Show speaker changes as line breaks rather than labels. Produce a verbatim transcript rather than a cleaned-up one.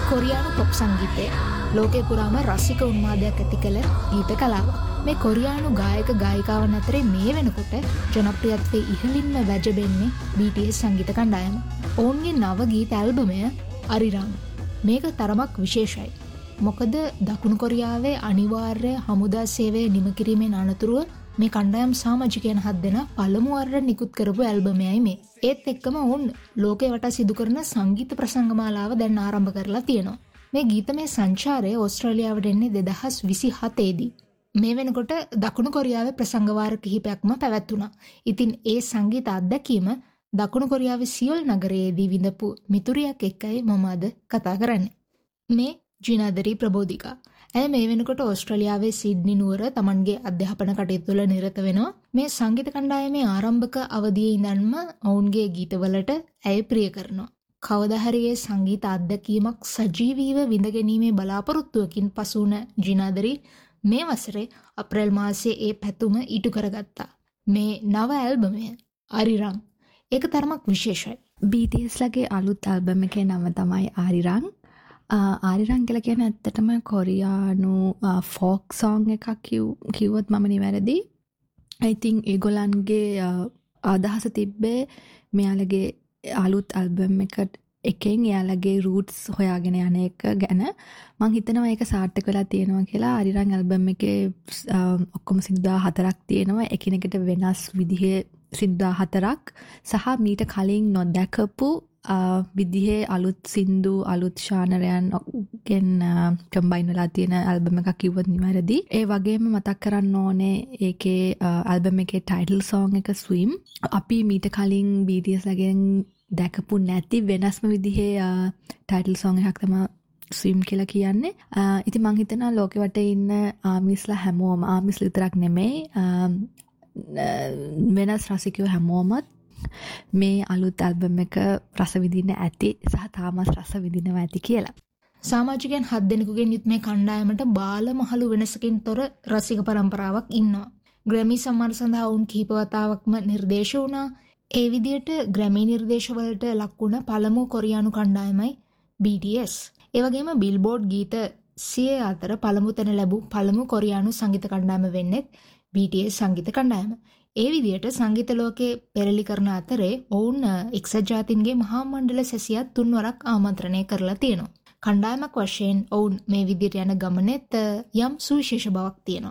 කොරියානු පොප් සංගීතය ලෝකේ පුරාම රසික උන්මාදයක් ඇති කළ ගීත කලාවක්. මේ කොරියානු ගායක ගායිකාවන් අතරේ මේ වෙනකොට ජනප්‍රියත්වයේ ඉහළින්ම වැජබෙන්නේ බී ටී එස් සංගීත කණ්ඩායම. ඔවුන්ගේ නව ගීත ඇල්බමය අරිරාං. මේක තරමක් විශේෂයි. මොකද දකුණු කොරියාවේ අනිවාර්ය හමුදා සේවය නිම කිරීමෙන් අනතුරුව මේ කණ්ඩායම් සමාජිකයන් හත් දෙනා පළමු වරට නිකුත් කරපු ඇල්බමයයි මේ. ඒත් එක්කම ඔවුන් ලෝකේ වටා සිදු කරන සංගීත ප්‍රසංගමාලාව දැන් ආරම්භ කරලා තියෙනවා. මේ ගීතමය සංචාරය ඕස්ට්‍රේලියාවට එන්නේ දෙදහස් විසිහතේ දී. මේ වෙනකොට දකුණු කොරියාවේ ප්‍රසංග වාර කිහිපයක්ම පැවැත්වුණා. ඉතින් ඒ සංගීත අත්දැකීම දකුණු කොරියාවේ සියොල් නගරයේදී විඳපු මිතුරියක් එක්කයි මම අද කතා කරන්නේ. මේ ජිනාදරි ප්‍රබෝධිකා. ඇය මේ වෙනකොට ඕස්ට්‍රේලියාවේ සිඩ්නි නුවර තමන්ගේ අධ්‍යාපන කටයුතු වල නිරත වෙනවා. මේ සංගීත කණ්ඩායමේ ආරම්භක අවධියේ ඉඳන්ම ඔවුන්ගේ ගීතවලට ඇය ප්‍රිය කරනවා. කවදා හරි ඒ සංගීත අත්දැකීමක් සජීවීව විඳගැනීමේ බලාපොරොත්තුවකින් පසු වුණ ජිනාදරි මේ වසරේ අප්‍රේල් මාසයේ ඒ පැතුම ඉටු කරගත්තා. මේ නව ඇල්බමය අරිරාං. ඒක තරමක් විශේෂයි.
බී ටී එස් ලගේ අලුත් ඇල්බම් එකේ නම තමයි ආරිරාං. ආරිරාං කියලා කියන්නේ ඇත්තටම කොරියානු ෆෝක් සෝං එකක් කිව්වොත් මම නිවැරදි. I think ඒගොල්ලන්ගේ අදහස තිබ්බේ මෙයාලගේ අලුත් ඇල්බම් එකට එකෙන් එයාලගේ රූට්ස් හොයාගෙන යන එක ගැන. මං හිතනවා ඒක සාර්ථක වෙලා තියෙනවා කියලා. ආරිරාං ඇල්බම් එකේ ඔක්කොම සින්දු හතරක් තියෙනවා. එකිනෙකට වෙනස් විදිහේ සින්දු හතරක් සහ මීට කලින් නොදැකපු විදිහේ අලුත් සින්දු අලුත් ශානරයන් ගෙන් කම්බයින් වෙලා තියෙන ඇල්බම් එකක් කිව්වොත් නිවැරදි. ඒ වගේම මතක් කරන්න ඕනේ ඒකේ ඇල්බම් එකේ ටයිටල් සෝං එක ස්විම්. අපි මීට කලින් බී ටී එස් ලගෙන් දැකපු නැති වෙනස්ම විදිහේ ටයිටල් සෝං එකක් තමයි ස්විම් කියලා කියන්නේ. ඉතින් මං හිතනවා ලෝකෙ වටේ ඉන්න ආමිස්ලා හැමෝම ආමිස් විතරක් නෙමෙයි වෙනස් රසිකයෝ හැමෝමත් මේ අලුත් ඇල්බම් එක රස විඳින්න ඇති සහ තාමත් රස විඳිනවා ඇති කියලා.
සමාජිකයන් හත් දෙනෙකුගෙන් යුත් මේ කණ්ඩායමට බාල මහලු වෙනසකින් තොර රසික පරම්පරාවක් ඉන්නවා. ග්‍රැමි සම්මාන සඳහා වුන් කිහිප වතාවක්ම නිර්දේශ වුණා. ඒ විදිහට ග්‍රැමි නිර්දේශවලට ලක් වුණ පළමු කොරියානු කණ්ඩායමයි බී ටී එස්. ඒ වගේම බිල්බෝඩ් ගීත සිය අතර පළමු තැන ලැබූ පළමු කොරියානු සංගීත කණ්ඩායම වෙන්නේ බී ටී එස් සංගීත කණ්ඩායම. ඒ විදිහට සංගීත ලෝකයේ පෙරලි කරන අතරේ ඔවුන් එක්සත් ජාතීන්ගේ මහා මණ්ඩල සැසියත් තුන්වරක් ආමන්ත්‍රණය කරලා තියෙනවා. කණ්ඩායමක් වශයෙන් ඔවුන් මේ විදිහට යන ගමනේත් යම් සුවිශේෂ බවක් තියෙනවා.